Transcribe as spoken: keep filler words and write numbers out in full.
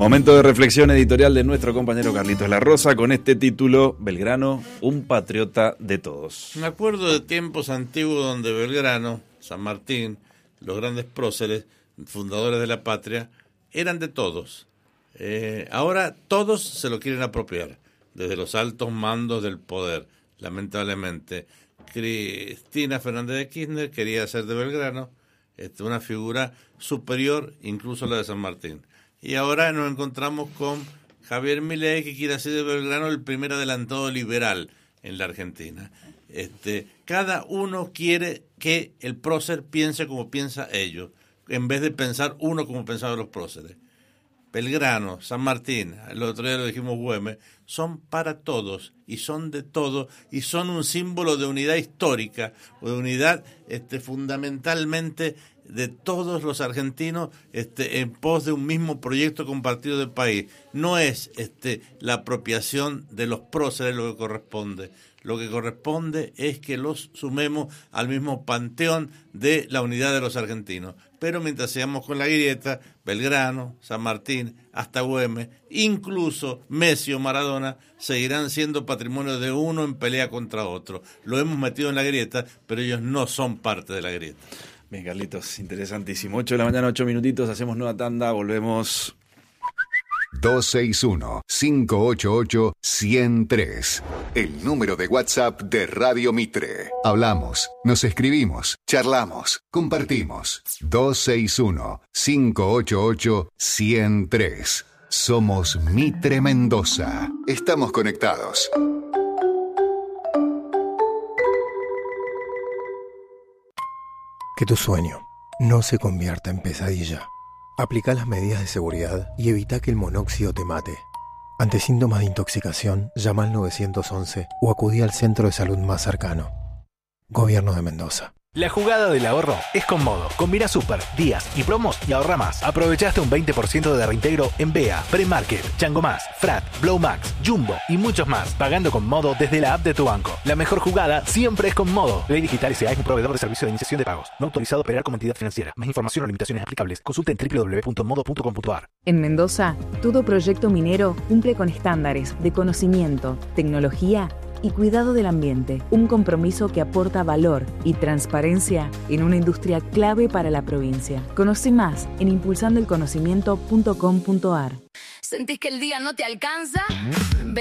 Momento de reflexión editorial de nuestro compañero Carlitos La Rosa con este título: Belgrano, un patriota de todos. Me acuerdo de tiempos antiguos donde Belgrano, San Martín, los grandes próceres, fundadores de la patria, eran de todos. Eh, ahora todos se lo quieren apropiar, desde los altos mandos del poder, lamentablemente. Cristina Fernández de Kirchner quería hacer de Belgrano este, una figura superior incluso a la de San Martín. Y ahora nos encontramos con Javier Milei, que quiere hacer de Belgrano el primer adelantado liberal en la Argentina. Este, cada uno quiere que el prócer piense como piensa ellos, en vez de pensar uno como pensaban los próceres. Belgrano, San Martín, el otro día lo dijimos Güemes, son para todos y son de todo y son un símbolo de unidad histórica, o de unidad este, fundamentalmente de todos los argentinos este, en pos de un mismo proyecto compartido de país. No es este, la apropiación de los próceres lo que corresponde. Lo que corresponde es que los sumemos al mismo panteón de la unidad de los argentinos. Pero mientras sigamos con la grieta, Belgrano, San Martín, hasta Güemes, incluso Messi o Maradona, seguirán siendo patrimonio de uno en pelea contra otro. Lo hemos metido en la grieta, pero ellos no son parte de la grieta. Bien, Carlitos, interesantísimo. ocho de la mañana, ocho minutitos, hacemos nueva tanda, volvemos. dos seis uno, cinco ocho ocho, uno cero tres. El número de WhatsApp de Radio Mitre. Hablamos, nos escribimos, charlamos, compartimos. dos seis uno, cinco ocho ocho, uno cero tres. Somos Mitre Mendoza. Estamos conectados. Que tu sueño no se convierta en pesadilla. Aplica las medidas de seguridad y evita que el monóxido te mate. Ante síntomas de intoxicación, llama al nueve once o acudí al centro de salud más cercano. Gobierno de Mendoza. La jugada del ahorro es con Modo. Combina super, días y promos y ahorra más. Aprovechaste un veinte por ciento de reintegro en B E A, Premarket, Chango Más, Frat, Blow Max, Jumbo y muchos más. Pagando con Modo desde la app de tu banco. La mejor jugada siempre es con Modo. Ley Digital S A es un proveedor de servicio de iniciación de pagos. No autorizado a operar como entidad financiera. Más información o limitaciones aplicables. Consulta en doble u doble u doble u punto modo punto com punto a r. En Mendoza, todo proyecto minero cumple con estándares de conocimiento, tecnología y cuidado del ambiente, un compromiso que aporta valor y transparencia en una industria clave para la provincia. Conoce más en impulsando el conocimiento punto com punto a r. ¿Sentís que el día no te alcanza?